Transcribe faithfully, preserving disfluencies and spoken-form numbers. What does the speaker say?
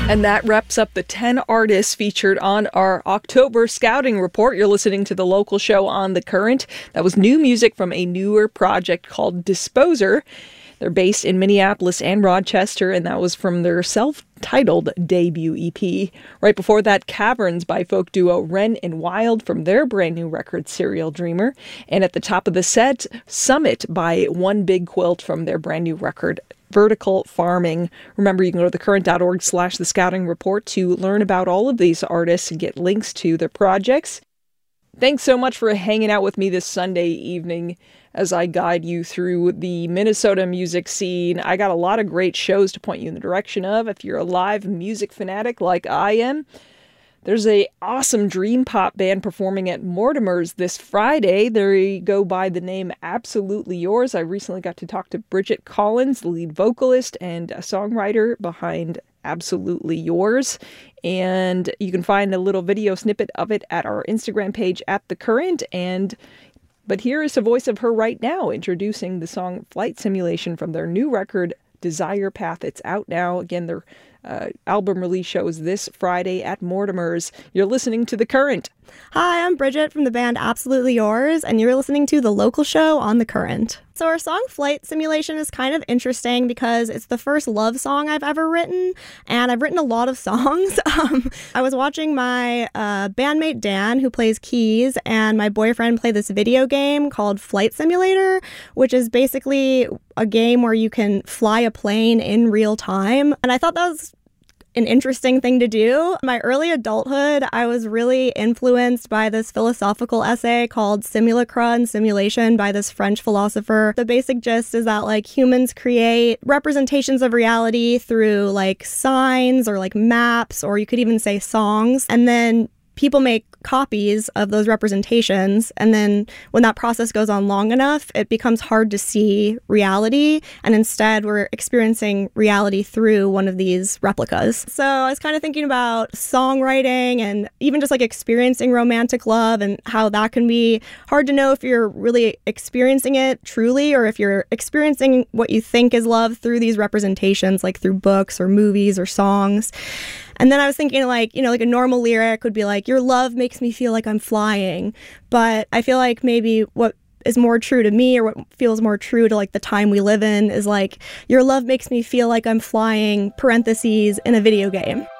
And that wraps up the ten artists featured on our October Scouting Report. You're listening to the local show On the Current. That was new music from a newer project called Disposer. They're based in Minneapolis and Rochester, and that was from their self-titled debut E P. Right before that, Caverns by folk duo Wren and Wild from their brand new record, Serial Dreamer. And at the top of the set, Summit by One Big Quilt from their brand new record, Vertical Farming. Remember, you can go to thecurrent.org slash the scouting report to learn about all of these artists and get links to their projects. Thanks so much for hanging out with me this Sunday evening as I guide you through the Minnesota music scene. I got a lot of great shows to point you in the direction of. If you're a live music fanatic like I am, there's a awesome dream pop band performing at Mortimer's this Friday. They go by the name Absolutely Yours. I recently got to talk to Bridget Collins, the lead vocalist and a songwriter behind Absolutely Yours. And you can find a little video snippet of it at our Instagram page at The Current. And but here is the voice of her right now, introducing the song Flight Simulation from their new record, Desire Path. It's out now. Again, their uh, album release show is this Friday at Mortimer's. You're listening to The Current. Hi, I'm Bridget from the band Absolutely Yours, and you're listening to the local show On the Current. So our song Flight Simulation is kind of interesting because it's the first love song I've ever written, and I've written a lot of songs. Um, I was watching my uh, bandmate Dan, who plays keys, and my boyfriend play this video game called Flight Simulator, which is basically a game where you can fly a plane in real time. And I thought that was an interesting thing to do. My early adulthood, I was really influenced by this philosophical essay called Simulacra and Simulation by this French philosopher. The basic gist is that like humans create representations of reality through like signs or like maps, or you could even say songs, and then people make copies of those representations, and then when that process goes on long enough, it becomes hard to see reality, and instead we're experiencing reality through one of these replicas. So I was kind of thinking about songwriting and even just like experiencing romantic love and how that can be hard to know if you're really experiencing it truly, or if you're experiencing what you think is love through these representations, like through books or movies or songs. And then I was thinking like, you know, like a normal lyric would be like, your love makes me feel like I'm flying. But I feel like maybe what is more true to me, or what feels more true to like the time we live in, is like, your love makes me feel like I'm flying, parentheses, in a video game.